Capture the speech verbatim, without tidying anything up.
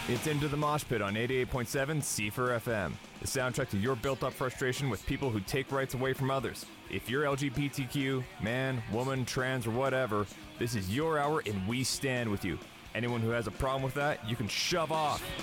It's Into the Mosh Pit on eighty-eight point seven C F R F M, the soundtrack to your built-up frustration with people who take rights away from others. If you're L G B T Q, man, woman, trans, or whatever, this is your hour and we stand with you. Anyone who has a problem with that, you can shove off.